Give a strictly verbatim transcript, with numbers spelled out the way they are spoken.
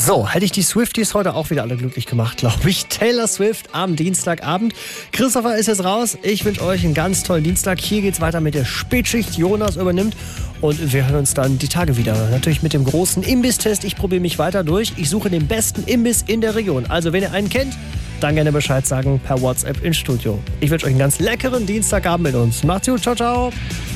So, hätte ich die Swifties heute auch wieder alle glücklich gemacht, glaube ich. Taylor Swift am Dienstagabend. Christopher ist jetzt raus. Ich wünsche euch einen ganz tollen Dienstag. Hier geht's weiter mit der Spätschicht. Jonas übernimmt. Und wir hören uns dann die Tage wieder. Natürlich mit dem großen Imbiss-Test. Ich probiere mich weiter durch. Ich suche den besten Imbiss in der Region. Also, wenn ihr einen kennt, dann gerne Bescheid sagen per WhatsApp ins Studio. Ich wünsche euch einen ganz leckeren Dienstagabend mit uns. Macht's gut. Ciao, ciao.